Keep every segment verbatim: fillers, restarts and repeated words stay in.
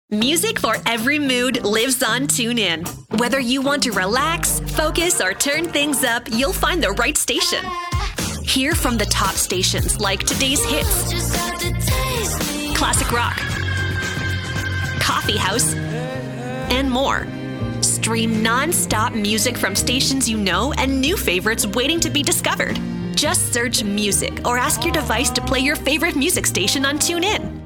Music for every mood lives on TuneIn. Whether you want to relax, focus, or turn things up, you'll find the right station. Hear from the top stations like today's hits, classic rock, coffee house, and more. Stream non-stop music from stations you know and new favorites waiting to be discovered. Just search music or ask your device to play your favorite music station on TuneIn.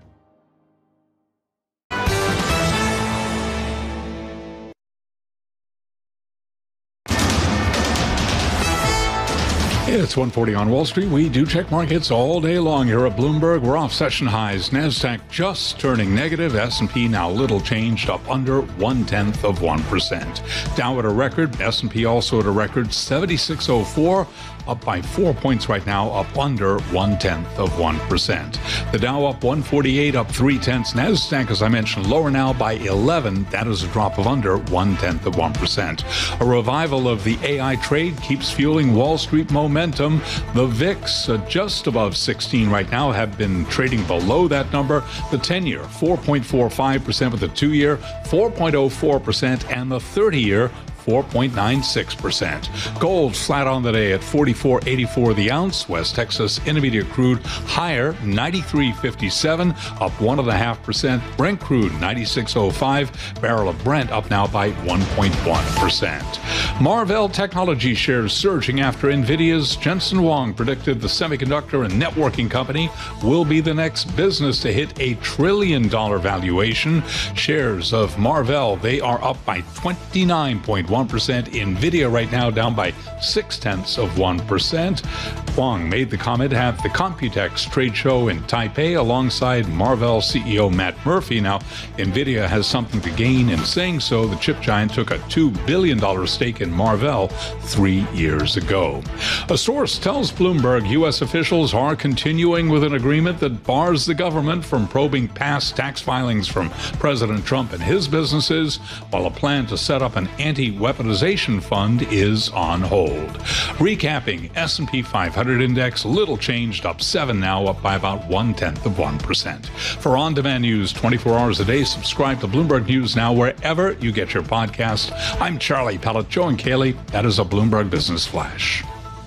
It's one forty on Wall Street. We do check markets all day long here at Bloomberg. We're off session highs. NASDAQ just turning negative. S and P now little changed, up under one-tenth of one percent. Dow at a record. S and P also at a record, seventy-six oh four, up by four points right now, up under one-tenth of one percent. The Dow up one forty-eight, up three-tenths. NASDAQ, as I mentioned, lower now by eleven. That is a drop of under one-tenth of one percent. A revival of the A I trade keeps fueling Wall Street momentum. The V I X, uh, just above sixteen right now, have been trading below that number. The ten-year, four point four five percent, with the two-year, four point oh four percent, and the thirty-year, four point nine six percent. Gold flat on the day at forty-four eighty-four the ounce. West Texas Intermediate crude higher, ninety-three fifty-seven, up one and a half percent. Brent crude ninety-six oh five. Barrel of Brent up now by one point one percent. Marvell Technology shares surging after NVIDIA's Jensen Huang predicted the semiconductor and networking company will be the next business to hit a trillion dollar valuation. Shares of Marvell, they are up by twenty-nine point one percent. NVIDIA right now down by six tenths of one percent. Huang made the comment at the Computex trade show in Taipei alongside Marvell C E O Matt Murphy. Now, NVIDIA has something to gain in saying so. The chip giant took a two billion dollars stake in Marvell three years ago. A source tells Bloomberg U S officials are continuing with an agreement that bars the government from probing past tax filings from President Trump and his businesses, while a plan to set up an anti-weaponization fund is on hold. Recapping, S and P five hundred index little changed, up seven now, up by about one-tenth of one percent. For on-demand news twenty-four hours a day, subscribe to Bloomberg News Now wherever you get your podcast. I'm Charlie Pellet, Joe and Kaylee. That is a Bloomberg Business Flash.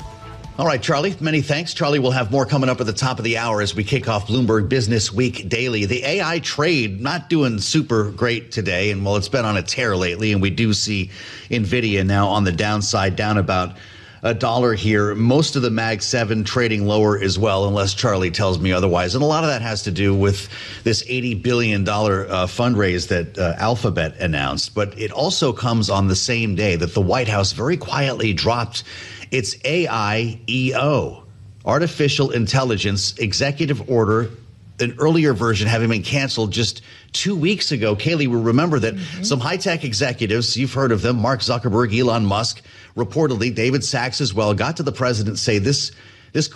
All right, Charlie, many thanks. Charlie, we'll have more coming up at the top of the hour as we kick off Bloomberg Business Week Daily. The A I trade not doing super great today, and well, it's been on a tear lately, and we do see NVIDIA now on the downside, down about a dollar here. Most of the Mag seven trading lower as well, unless Charlie tells me otherwise. And a lot of that has to do with this eighty billion dollars uh, fundraise that uh, Alphabet announced. But it also comes on the same day that the White House very quietly dropped its A I E O, Artificial Intelligence Executive Order, an earlier version having been canceled just two weeks ago. Kaylee will remember that mm-hmm. some high-tech executives, you've heard of them, Mark Zuckerberg, Elon Musk, reportedly David Sachs as well, got to the president, say this